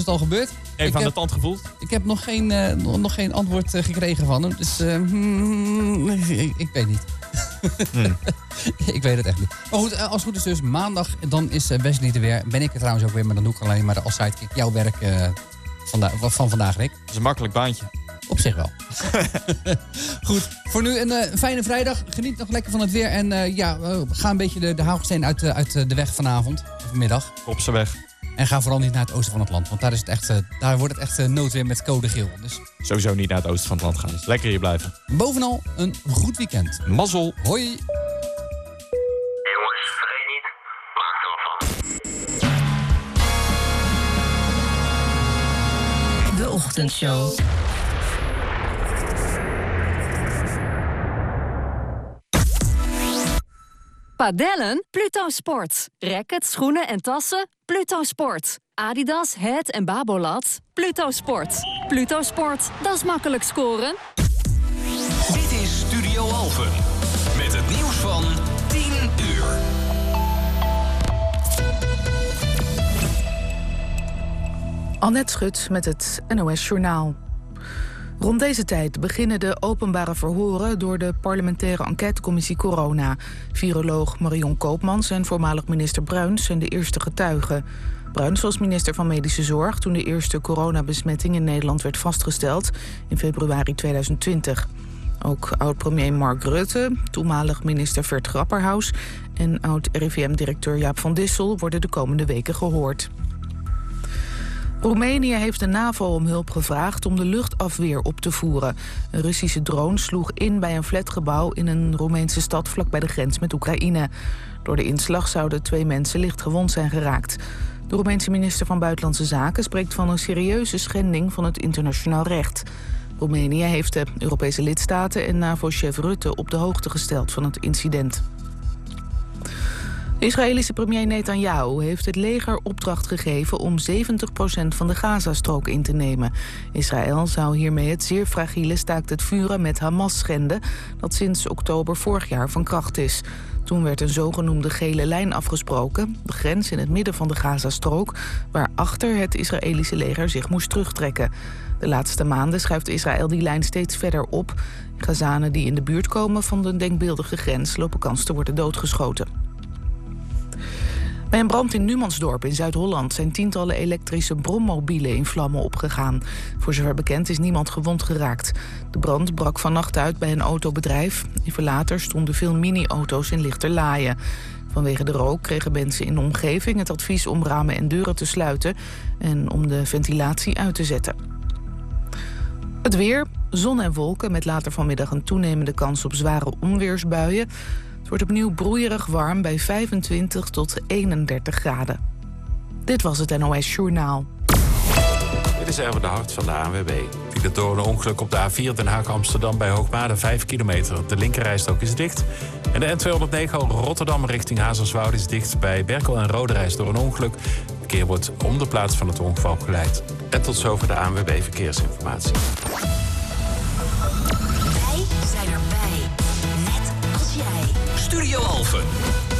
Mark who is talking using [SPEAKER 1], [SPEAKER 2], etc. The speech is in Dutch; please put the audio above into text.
[SPEAKER 1] het al gebeurd.
[SPEAKER 2] Even aan de tand gevoeld?
[SPEAKER 1] Ik heb nog geen antwoord gekregen van hem. Dus ik weet niet. Ik weet het echt niet. Maar goed, als het goed is dus maandag, dan is Wesley er weer. Ben ik er trouwens ook weer, maar dan doe ik alleen maar als sidekick jouw werk van vandaag, Rick.
[SPEAKER 2] Dat is een makkelijk baantje.
[SPEAKER 1] Op zich wel. Goed, voor nu een fijne vrijdag. Geniet nog lekker van het weer. En ga een beetje de hagelsteen uit de weg vanavond. Of vanmiddag.
[SPEAKER 2] Op zijn weg.
[SPEAKER 1] En ga vooral niet naar het oosten van het land. Want daar wordt het echt noodweer met code geel. Dus
[SPEAKER 2] sowieso niet naar het oosten van het land gaan. Dus lekker hier blijven.
[SPEAKER 1] Bovenal een goed weekend.
[SPEAKER 2] Mazzel.
[SPEAKER 1] Hoi.
[SPEAKER 3] Jongens, vergeet niet, maak er wat van.
[SPEAKER 4] De Ochtendshow.
[SPEAKER 5] Padellen? Pluto Sport. Rackets, schoenen en tassen? Pluto Sport. Adidas, Het en Babolat? Pluto Sport. Pluto Sport, dat is makkelijk scoren.
[SPEAKER 6] Dit is Studio Alphen. Met het nieuws van 10 uur.
[SPEAKER 7] Annette Schut met het NOS Journaal. Rond deze tijd beginnen de openbare verhoren door de parlementaire enquêtecommissie Corona. Viroloog Marion Koopmans en voormalig minister Bruins zijn de eerste getuigen. Bruins was minister van Medische Zorg toen de eerste coronabesmetting in Nederland werd vastgesteld in februari 2020. Ook oud-premier Mark Rutte, toenmalig minister Vert Grapperhaus en oud-RIVM-directeur Jaap van Dissel worden de komende weken gehoord. Roemenië heeft de NAVO om hulp gevraagd om de luchtafweer op te voeren. Een Russische drone sloeg in bij een flatgebouw in een Roemeense stad vlakbij de grens met Oekraïne. Door de inslag zouden 2 mensen licht gewond zijn geraakt. De Roemeense minister van Buitenlandse Zaken spreekt van een serieuze schending van het internationaal recht. Roemenië heeft de Europese lidstaten en NAVO-chef Rutte op de hoogte gesteld van het incident. De Israëlische premier Netanyahu heeft het leger opdracht gegeven om 70% van de Gazastrook in te nemen. Israël zou hiermee het zeer fragiele staakt het vuren met Hamas schenden, dat sinds oktober vorig jaar van kracht is. Toen werd een zogenoemde gele lijn afgesproken, de grens in het midden van de Gazastrook, waarachter het Israëlische leger zich moest terugtrekken. De laatste maanden schuift Israël die lijn steeds verder op. Gazanen die in de buurt komen van de denkbeeldige grens lopen kans te worden doodgeschoten. Bij een brand in Numansdorp in Zuid-Holland zijn tientallen elektrische brommobielen in vlammen opgegaan. Voor zover bekend is niemand gewond geraakt. De brand brak vannacht uit bij een autobedrijf. Even later stonden veel mini-auto's in Lichterlaaien. Vanwege de rook kregen mensen in de omgeving het advies om ramen en deuren te sluiten en om de ventilatie uit te zetten. Het weer, zon en wolken met later vanmiddag een toenemende kans op zware onweersbuien. Het wordt opnieuw broeierig warm bij 25 tot 31 graden. Dit was het NOS Journaal.
[SPEAKER 8] Dit is Erwin de Hart van de ANWB. File door een ongeluk op de A4 Den Haag-Amsterdam bij Hoogmade 5 kilometer. De linkerrijstrook is dicht. En de N209 Rotterdam richting Hazerswoude is dicht bij Berkel en Roderijs door een ongeluk. Het verkeer wordt om de plaats van het ongeval geleid. En tot zover de ANWB Verkeersinformatie.
[SPEAKER 4] Wij zijn erbij. Net als jij.
[SPEAKER 6] Studio Alphen.